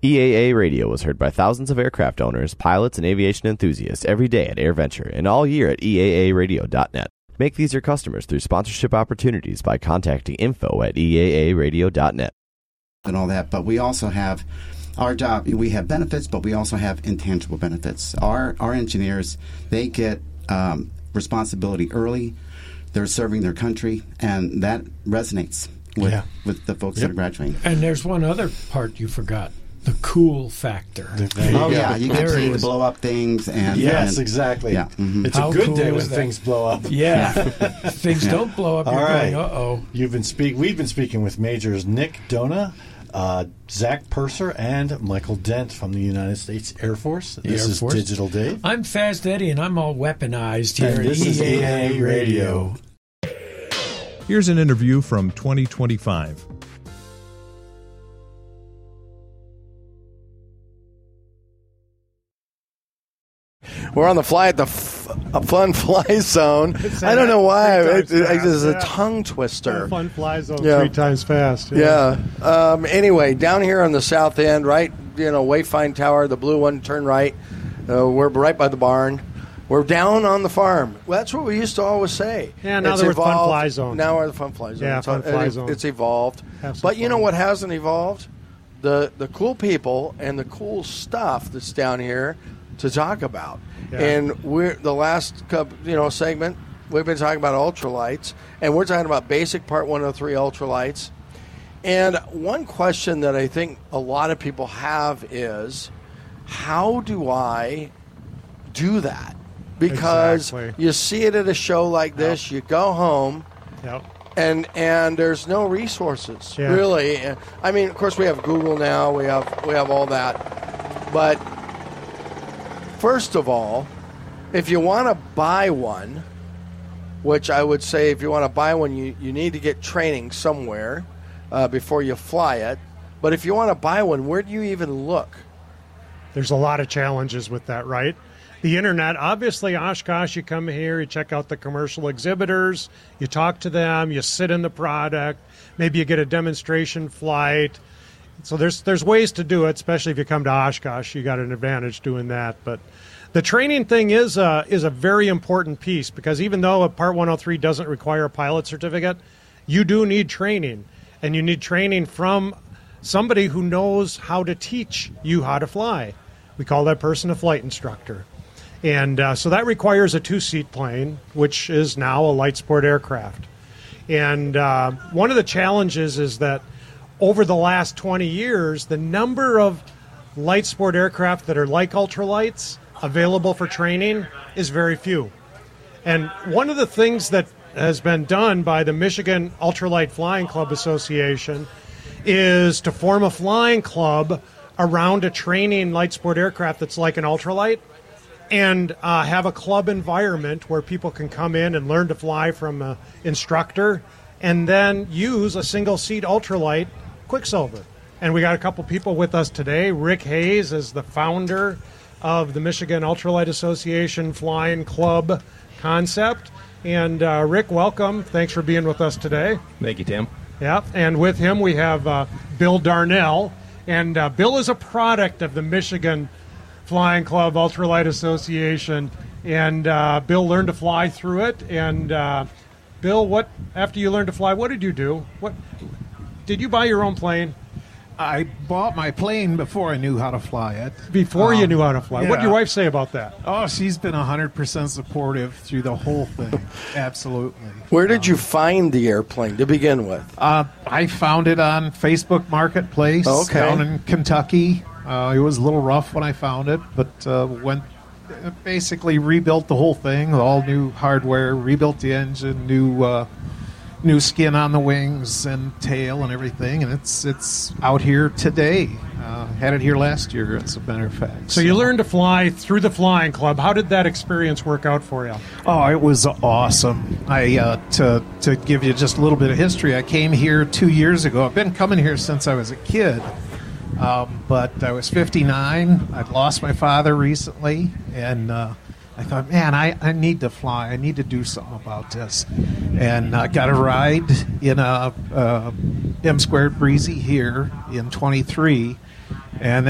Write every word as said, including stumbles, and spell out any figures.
E A A Radio was heard by thousands of aircraft owners, pilots, and aviation enthusiasts every day at AirVenture and all year at E A A radio dot net. Make these your customers through sponsorship opportunities by contacting info at E A A radio dot net. And all that, but we also have our job. We have benefits, but we also have intangible benefits. Our our engineers, they get um, responsibility early. They're serving their country, and that resonates with, yeah. with the folks yep. that are graduating. And there's one other part you forgot. The cool factor. Oh, yeah. You get to blow up things. and Yes, and, exactly. Yeah. Mm-hmm. It's How a good cool day when that? things blow up. Yeah. things yeah. don't blow up. All You're right. going, uh-oh. You've been speak- We've been speaking with Majors Nick Dona, uh, Zach Purser, and Michael Dent from the United States Air Force. The this Air is Force. Digital Dave. I'm Fast Eddie, and I'm all weaponized here And at this is E A A Radio. Here's an interview from twenty twenty-five. We're on the fly at the f- a Fun Fly Zone. I don't know why. It, it, it is a yeah. tongue twister. Fun Fly Zone yeah. three times fast. Yeah. yeah. Um, anyway, down here on the south end, right, you know, Wayfind Tower, the blue one, turn right. Uh, we're right by the barn. We're down on the farm. Well, that's what we used to always say. Yeah, now it's they're evolved. with Fun Fly Zone. Now we're the Fun Fly Zone. Yeah, it's, Fun Fly it, Zone. It's evolved. But you fun. know what hasn't evolved? The the cool people and the cool stuff that's down here to talk about. Yeah. And we're the last couple, you know, segment, we've been talking about ultralights, and we're talking about basic Part one oh three ultralights. And one question that I think a lot of people have is, how do I do that? Because exactly. you see it at a show like this, yep. you go home, yep. and and there's no resources, yeah. really. I mean, of course, we have Google now, we have we have all that, but first of all, if you want to buy one, which I would say if you want to buy one, you, you need to get training somewhere uh, before you fly it. But if you want to buy one, where do you even look? There's a lot of challenges with that, right? The internet, obviously, Oshkosh, you come here, you check out the commercial exhibitors, you talk to them, you sit in the product, maybe you get a demonstration flight. So there's there's ways to do it, especially if you come to Oshkosh. You got an advantage doing that. But the training thing is a, is a very important piece, because even though a Part one oh three doesn't require a pilot certificate, you do need training. And you need training from somebody who knows how to teach you how to fly. We call that person a flight instructor. And uh, so that requires a two-seat plane, which is now a light sport aircraft. And uh, one of the challenges is that over the last twenty years, the number of light sport aircraft that are like ultralights available for training is very few. And one of the things that has been done by the Michigan Ultralight Flying Club Association is to form a flying club around a training light sport aircraft that's like an ultralight, and uh, have a club environment where people can come in and learn to fly from an instructor, and then use a single-seat ultralight Quicksilver. And we got a couple people with us today. Rick Hayes is the founder of the Michigan Ultralight Association Flying Club concept. And uh, Rick, welcome. Thanks for being with us today. Thank you, Tim. Yeah, and with him we have uh, Bill Darnell. And uh, Bill is a product of the Michigan Flying Club Ultralight Association. And uh, Bill learned to fly through it. And uh, Bill, what after you learned to fly, what did you do? What did you buy your own plane? I bought my plane before I knew how to fly it. Before um, you knew how to fly. Yeah. What did your wife say about that? Oh, she's been one hundred percent supportive through the whole thing. Absolutely. Where did um, you find the airplane to begin with? Uh, I found it on Facebook Marketplace okay. down in Kentucky. Uh, it was a little rough when I found it, but uh, went basically rebuilt the whole thing, all new hardware, rebuilt the engine, new uh, new skin on the wings and tail and everything, and it's it's out here today. Uh, had it here last year, as a matter of fact. So, so you learned to fly through the flying club. How did that experience work out for you? Oh, it was awesome. I uh, to to give you just a little bit of history, I came here two years ago. I've been coming here since I was a kid, um, but I was fifty-nine. I'd lost my father recently, and uh, I thought, man, I, I need to fly. I need to do something about this. And I uh, got a ride in a uh, M Squared Breezy here in twenty-three, and